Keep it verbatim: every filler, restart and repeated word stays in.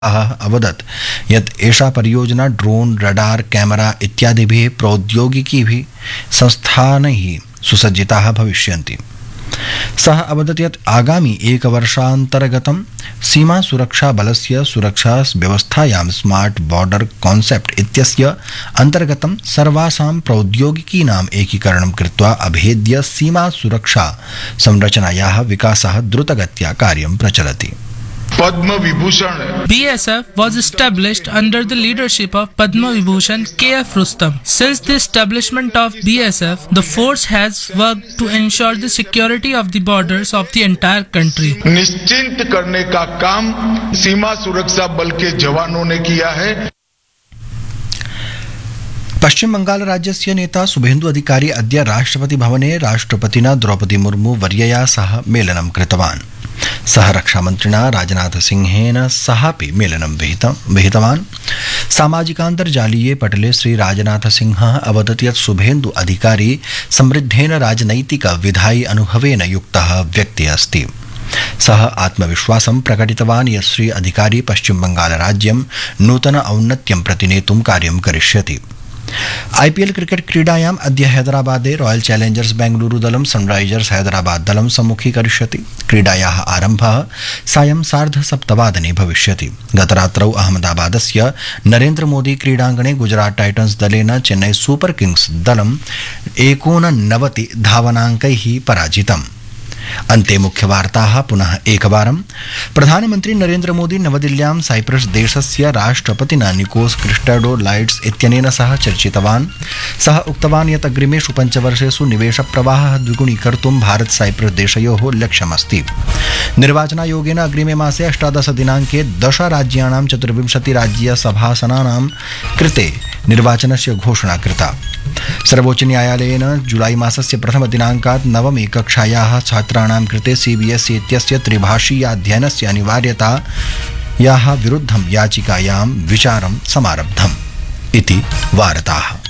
अवदत् यत् एषा परियोजना ड्रोन रडार कैमरा इत्यादिभिः प्रौद्योगिकीभिः संस्थानैः सुसज्जिताः भविष्यन्ति। सः अवदत् यत् आगामि एकवर्षान्तर्गतं सीमा सुरक्षा बलस्य सुरक्षा व्यवस्थायां स्मार्ट बॉर्डर कॉन्सेप्ट इत्यस्य अन्तर्गतं सर्वासां प्रौद्योगिकीनाम् एकीकरणं कृत्वा अभेद्य सीमा सुरक्षा संरचनायाः विकासः द्रुतगत्या कार्यं प्रचलति। Padma Vibhushan. B S F was established under the leadership of Padma Vibhushan K F Rustam. Since the establishment of B S F, the force has worked to ensure the security of the borders of the entire country. निश्चिंत करने का काम सीमा सुरक्षा बल के जवानों ने किया है। पश्चिम बंगाल राज्यस्य नेता शुभेन्दु अधिकारी अद्य राष्ट्रपति भवने राष्ट्रपतिना द्रौपदी मुर्मू वर्यया सह मेलनं कृतवान्। सः रक्षामन्त्रिणा राजनाथ सिंहेन सहापि मेलनं विहितवान्। सामाजिकान्तर्जालीये पटले श्री राजनाथ सिंहः अवदत् यत् शुभेन्दु अधिकारी समृद्धेन राजनैतिक विधायि अनुभवेन युक्तः व्यक्तिः अस्ति। सः आत्मविश्वासं प्रकटितवान् यत् श्री अधिकारी पश्चिम बंगाल राज्यं नूतन औन्नत्यं प्रति नेतुं कार्यं करिष्यति। आईपीएल क्रिकेट क्रीडायाम् अद्य हैदराबादे रॉयल चैलेंजर्स बेंगलुरु दलं सनराइजर्स हैदराबाद दलं सम्मुखीकरिष्यति। क्रीडायाः आरम्भः सायं सार्धसप्तवादने भविष्यति। गतरात्रौ अहमदाबादस्य नरेन्द्र मोदी क्रीडाङ्गणे गुजरात टाइटन्स दलेन चेन्नई सुपर किंग्स दलं एकोननवति धावनाङ्कैः पराजितम्। अन्ते मुख्यवार्ताः पुनः एकवारं। प्रधानमन्त्री नरेन्द्र मोदी नवदिल्ल्यां साइप्रस देशस्य राष्ट्रपतिना निकोस क्रिस्टोडोलाइड्स इत्यनेन सह चर्चितवान्। सः उक्तवान् यत् अग्रिमेषु पञ्चवर्षेषु निवेशप्रवाहः द्विगुणीकर्तुं भारत साइप्रस देशयोः लक्ष्यमस्ति। निर्वाचनायोगेन अग्रिमे मासे अष्टादश दिनाङ्के दश राज्याणां चतुर्विंशति राज्यसभासनानां कृते निर्वाचनस्य घोषणा कृता। सर्वोच्च न्यायालयेन जुलाई मासस्य प्रथमदिनाङ्कात् नवमी कक्षायाः छात्राणां कृते सीबीएसई इत्यस्य त्रिभाषीयाध्ययनस्य अनिवार्यतायाः विरुद्धं याचिकायां विचारं समारब्धम् इति वार्ताः।